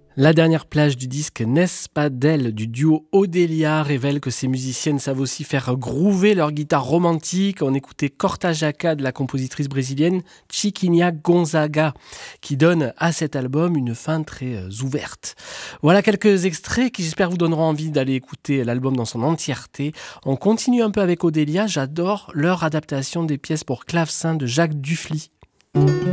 La dernière plage du disque N'est-ce pas d'elle du duo Odélia révèle que ces musiciennes savent aussi faire groover leur guitare romantique. On écoutait Corta Jaca de la compositrice brésilienne Chiquinha Gonzaga qui donne à cet album une fin très ouverte. Voilà quelques extraits qui j'espère vous donneront envie d'aller écouter l'album dans son entièreté. On continue un peu avec Odélia, j'adore leur adaptation des pièces pour clavecin de Jacques Dufly.